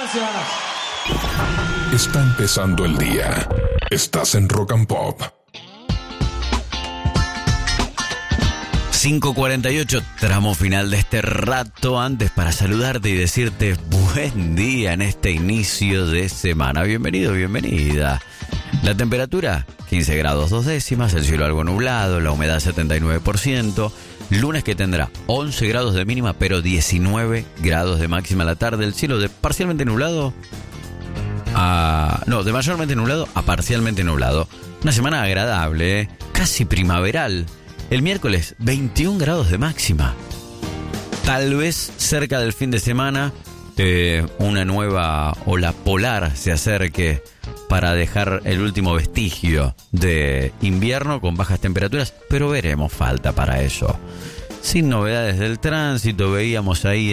Gracias. Está empezando el día. Estás en Rock and Pop. 5:48, tramo final de este rato. Antes para saludarte y decirte buen día en este inicio de semana. Bienvenido, bienvenida. La temperatura, 15 grados 2 décimas, el cielo algo nublado, la humedad 79%. Lunes que tendrá 11 grados de mínima, pero 19 grados de máxima a la tarde. El cielo de parcialmente nublado de mayormente nublado a parcialmente nublado. Una semana agradable, casi primaveral. El miércoles, 21 grados de máxima. Tal vez cerca del fin de semana una nueva ola polar se acerque para dejar el último vestigio de invierno con bajas temperaturas, pero veremos, falta para eso. Sin novedades del tránsito, veíamos ahí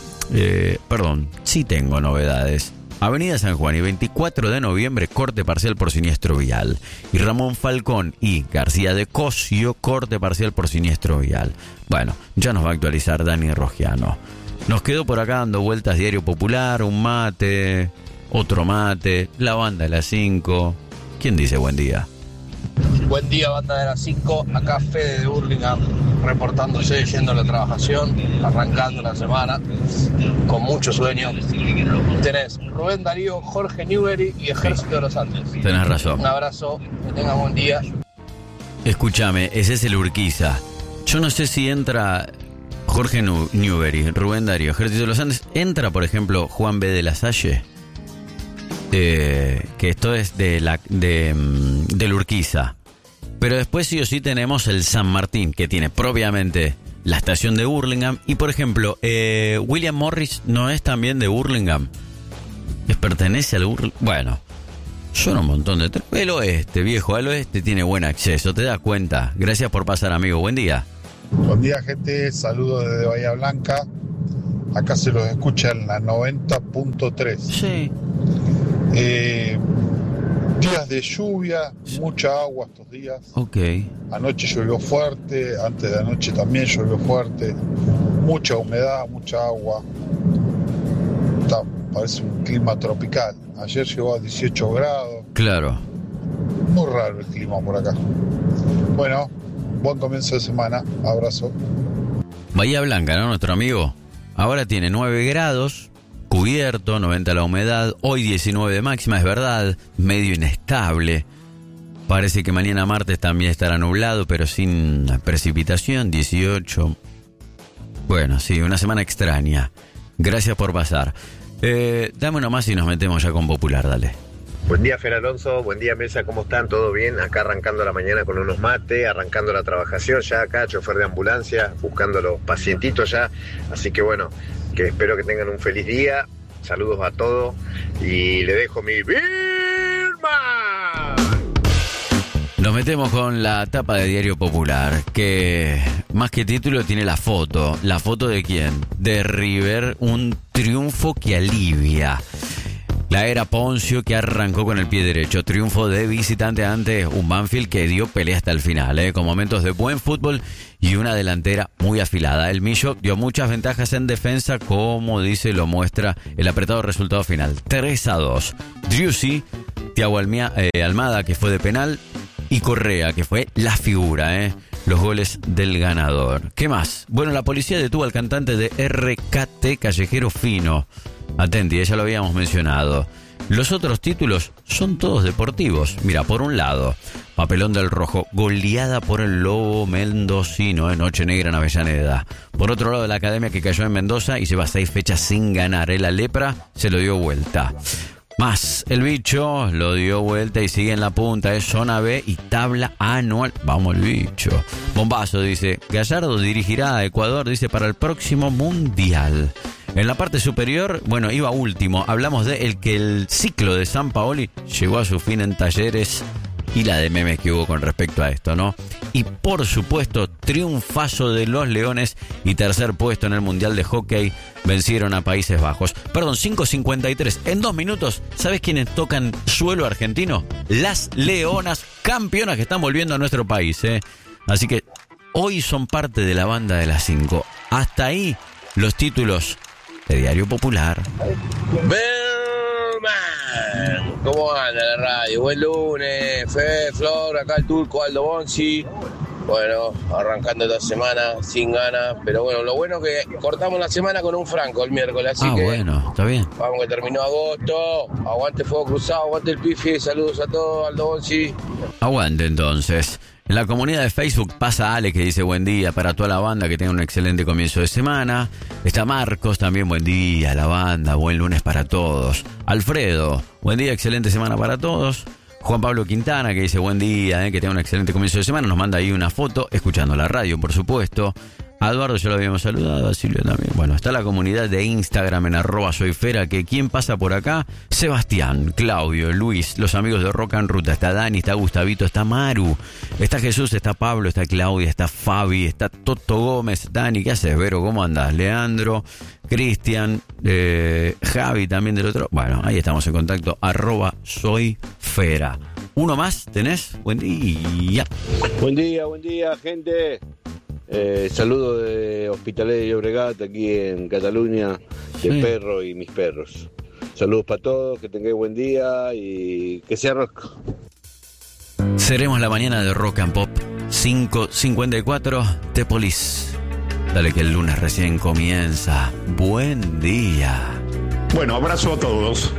sí tengo novedades. Avenida San Juan y 24 de noviembre, corte parcial por siniestro vial. Y Ramón Falcón y García de Cosio, corte parcial por siniestro vial. Bueno, ya nos va a actualizar Dani Rogiano. Nos quedó por acá dando vueltas Diario Popular, un mate, otro mate, la banda de las 5. ¿Quién dice buen día? Buen día, banda de las 5. Acá Fede de Burlingame, reportándose, yendo a la trabajación, arrancando la semana, con mucho sueño. Tenés Rubén Darío, Jorge Newbery y Ejército de los Andes. Tenés razón. Un abrazo, que tengas buen día. Escúchame, ese es el Urquiza. Yo no sé si entra Jorge Newbery, Rubén Darío, Ejército de los Andes. Entra, por ejemplo, Juan B. de la Salle. Que esto es del Urquiza. Pero después sí o sí tenemos el San Martín, que tiene propiamente la estación de Burlingame. Y por ejemplo, William Morris no es también de Burlingame. Pertenece al Burlingame. Bueno, son un montón de... El oeste, viejo, al oeste tiene buen acceso, ¿te das cuenta? Gracias por pasar, amigo. Buen día. Buen día, gente. Saludos desde Bahía Blanca. Acá se los escucha en la 90.3. Sí. Días de lluvia, mucha agua estos días. Ok. Anoche llovió fuerte, antes de anoche también llovió fuerte. Mucha humedad, mucha agua. Parece un clima tropical. Ayer llegó a 18 grados. Claro. Muy raro el clima por acá. Bueno, buen comienzo de semana. Abrazo. Bahía Blanca, ¿no? Nuestro amigo. Ahora tiene 9 grados. Cubierto, 90 la humedad, hoy 19 de máxima, es verdad, medio inestable. Parece que mañana martes también estará nublado, pero sin precipitación, 18. Bueno, sí, una semana extraña. Gracias por pasar. Dame uno más y nos metemos ya con Popular, dale. Buen día, Fer Alonso, buen día, Mesa, ¿cómo están? ¿Todo bien? Acá arrancando la mañana con unos mates, arrancando la trabajación ya acá, chofer de ambulancia, buscando los pacientitos ya. Así que bueno, que espero que tengan un feliz día. Saludos a todos y le dejo mi Vilma. Nos metemos con la tapa de Diario Popular, que más que título tiene la foto. ¿La foto de quién? De River, un triunfo que alivia. La era Poncio que arrancó con el pie derecho. Triunfo de visitante ante un Banfield que dio pelea hasta el final, con momentos de buen fútbol y una delantera muy afilada. El Millo dio muchas ventajas en defensa, como dice, lo muestra el apretado resultado final. 3-2. Driussi, Thiago Almada, que fue de penal, y Correa, que fue la figura, los goles del ganador. ¿Qué más? Bueno, la policía detuvo al cantante de RKT, Callejero Fino. Atenti, ya lo habíamos mencionado. Los otros títulos son todos deportivos. Mira, por un lado, papelón del Rojo, goleada por el Lobo mendocino, Noche Negra en Avellaneda. Por otro lado, la Academia que cayó en Mendoza y lleva 6 fechas sin ganar. La Lepra se lo dio vuelta. Más, el Bicho lo dio vuelta y sigue en la punta. Es zona B y tabla anual. Vamos el Bicho. Bombazo, dice. Gallardo dirigirá a Ecuador, dice, para el próximo Mundial. En la parte superior, bueno, iba último. Hablamos de el ciclo de Sampaoli llegó a su fin en Talleres y la de memes que hubo con respecto a esto, ¿no? Y por supuesto, triunfazo de los Leones y tercer puesto en el Mundial de Hockey. Vencieron a Países Bajos. Perdón, 5:53. En 2 minutos, ¿sabes quiénes tocan suelo argentino? Las Leonas, campeonas que están volviendo a nuestro país, Así que hoy son parte de la banda de las 5. Hasta ahí los títulos de Diario Popular. Man. ¿Cómo anda la radio? Buen lunes, Fede, Flor, acá el Turco, Aldo Bonzi. Bueno, arrancando esta semana sin ganas, pero bueno, lo bueno es que cortamos la semana con un franco el miércoles, así que bueno, está bien. Vamos que terminó agosto, aguante Fuego Cruzado, aguante el Pifi, saludos a todos, Aldo Bonzi. Aguante entonces. En la comunidad de Facebook pasa Ale que dice buen día para toda la banda, que tenga un excelente comienzo de semana. Está Marcos también, buen día, la banda, buen lunes para todos. Alfredo, buen día, excelente semana para todos. Juan Pablo Quintana que dice buen día, que tenga un excelente comienzo de semana, nos manda ahí una foto, escuchando la radio por supuesto. A Eduardo ya lo habíamos saludado, a Silvia también. Bueno, está la comunidad de Instagram en @soyfera, que ¿quién pasa por acá? Sebastián, Claudio, Luis, los amigos de Rock and Ruta, está Dani, está Gustavito, está Maru, está Jesús, está Pablo, está Claudia, está Fabi, está Toto Gómez. Dani, ¿qué haces, Vero? ¿Cómo andás? Leandro, Cristian, Javi también del otro. Bueno, ahí estamos en contacto, @soyfera. ¿Uno más tenés? Buen día. Buen día, gente. Saludo de Hospitalet de Llobregat, aquí en Cataluña, de Perro y mis perros. Saludos para todos, que tengáis buen día y que sea rock. Seremos la mañana de Rock and Pop 5:54 The Police. Dale que el lunes recién comienza. Buen día. Bueno, abrazo a todos.